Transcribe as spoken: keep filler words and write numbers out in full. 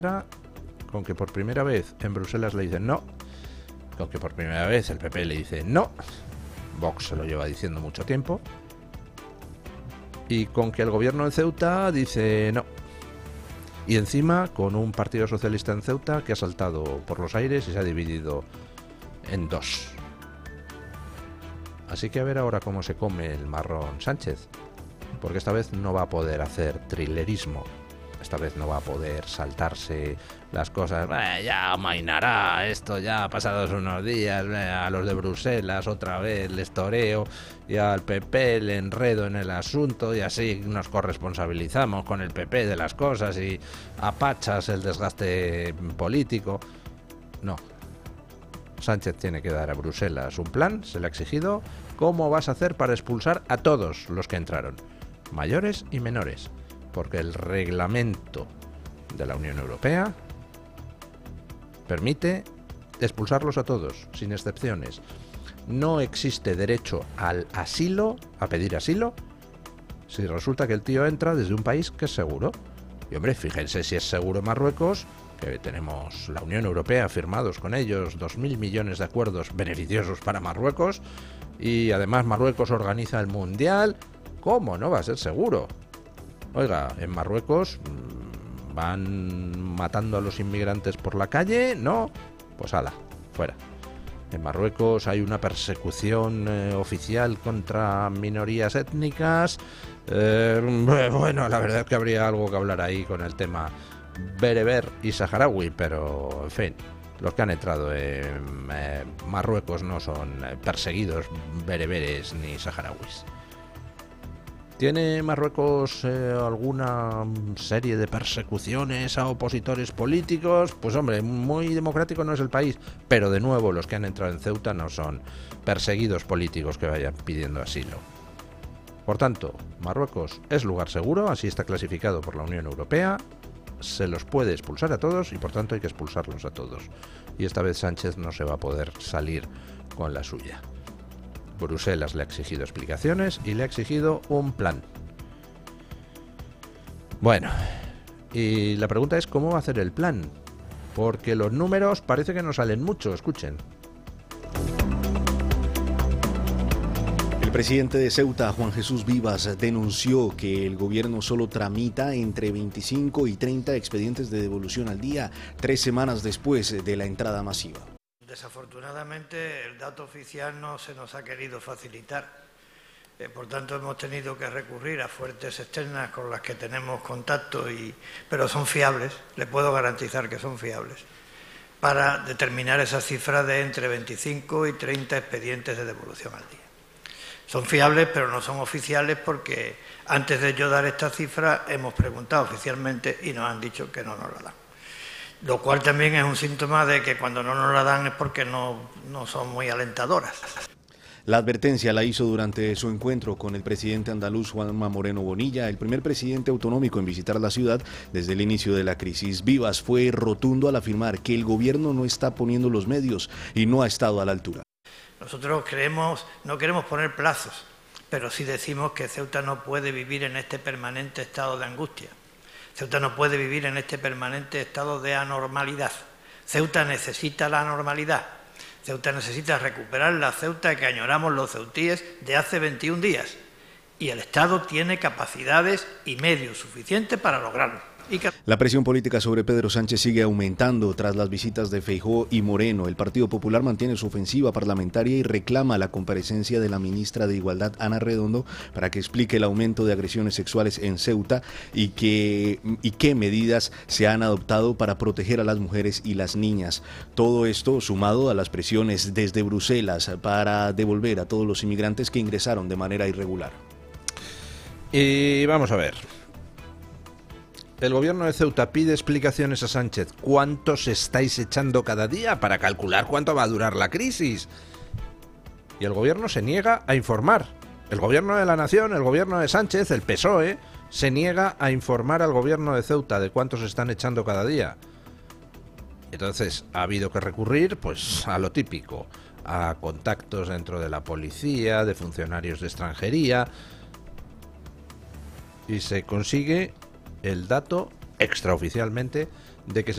con que por primera vez en Bruselas le dicen no, con que por primera vez el P P le dice no, Vox se lo lleva diciendo mucho tiempo, y con que el gobierno de Ceuta dice no. Y encima con un partido socialista en Ceuta que ha saltado por los aires y se ha dividido en dos. Así que a ver ahora cómo se come el marrón Sánchez, porque esta vez no va a poder hacer trilerismo, esta vez no va a poder saltarse las cosas, eh, ya amainará, esto ya pasados unos días, eh, a los de Bruselas otra vez les toreo y al P P le enredo en el asunto y así nos corresponsabilizamos con el P P de las cosas y apachas el desgaste político. No. Sánchez tiene que dar a Bruselas un plan, se le ha exigido. ¿Cómo vas a hacer para expulsar a todos los que entraron? Mayores y menores. Porque el reglamento de la Unión Europea permite expulsarlos a todos, sin excepciones. No existe derecho al asilo, a pedir asilo, si resulta que el tío entra desde un país que es seguro. Y hombre, fíjense si es seguro Marruecos, que tenemos la Unión Europea firmados con ellos dos mil millones de acuerdos beneficiosos para Marruecos, y además Marruecos organiza el Mundial. ¿Cómo no va a ser seguro? Oiga, en Marruecos van matando a los inmigrantes por la calle, ¿no? Pues ala, fuera. En Marruecos hay una persecución eh, oficial contra minorías étnicas. Eh, bueno, la verdad es que habría algo que hablar ahí con el tema bereber y saharaui, pero en fin, los que han entrado en eh, Marruecos no son perseguidos bereberes ni saharauis. ¿Tiene Marruecos eh, alguna serie de persecuciones a opositores políticos? Pues hombre, muy democrático no es el país, pero de nuevo los que han entrado en Ceuta no son perseguidos políticos que vayan pidiendo asilo. Por tanto, Marruecos es lugar seguro, así está clasificado por la Unión Europea, se los puede expulsar a todos y por tanto hay que expulsarlos a todos. Y esta vez Sánchez no se va a poder salir con la suya. Bruselas le ha exigido explicaciones y le ha exigido un plan. Bueno, y la pregunta es cómo va a hacer el plan, porque los números parece que no salen mucho, escuchen. El presidente de Ceuta, Juan Jesús Vivas, denunció que el gobierno solo tramita entre veinticinco y treinta expedientes de devolución al día, tres semanas después de la entrada masiva. Desafortunadamente, el dato oficial no se nos ha querido facilitar. Eh, por tanto, hemos tenido que recurrir a fuentes externas con las que tenemos contacto, y, pero son fiables, le puedo garantizar que son fiables, para determinar esa cifra de entre veinticinco y treinta expedientes de devolución al día. Son fiables, pero no son oficiales porque antes de yo dar esta cifra hemos preguntado oficialmente y nos han dicho que no nos la dan. Lo cual también es un síntoma de que cuando no nos la dan es porque no, no son muy alentadoras. La advertencia la hizo durante su encuentro con el presidente andaluz Juanma Moreno Bonilla, el primer presidente autonómico en visitar la ciudad desde el inicio de la crisis. Vivas fue rotundo al afirmar que el gobierno no está poniendo los medios y no ha estado a la altura. Nosotros creemos, no queremos poner plazos, pero sí decimos que Ceuta no puede vivir en este permanente estado de angustia. Ceuta no puede vivir en este permanente estado de anormalidad. Ceuta necesita la normalidad. Ceuta necesita recuperar la Ceuta que añoramos los ceutíes de hace veintiún días. Y el Estado tiene capacidades y medios suficientes para lograrlo. La presión política sobre Pedro Sánchez sigue aumentando tras las visitas de Feijóo y Moreno. El Partido Popular mantiene su ofensiva parlamentaria y reclama la comparecencia de la ministra de Igualdad, Ana Redondo, para que explique el aumento de agresiones sexuales en Ceuta y, que, y qué medidas se han adoptado para proteger a las mujeres y las niñas. Todo esto sumado a las presiones desde Bruselas para devolver a todos los inmigrantes que ingresaron de manera irregular. Y vamos a ver. El gobierno de Ceuta pide explicaciones a Sánchez. ¿Cuántos estáis echando cada día para calcular cuánto va a durar la crisis? Y el gobierno se niega a informar. El gobierno de la nación, el gobierno de Sánchez, el P S O E, se niega a informar al gobierno de Ceuta de cuántos están echando cada día. Entonces ha habido que recurrir pues a lo típico, a contactos dentro de la policía, de funcionarios de extranjería, y se consigue el dato extraoficialmente de que se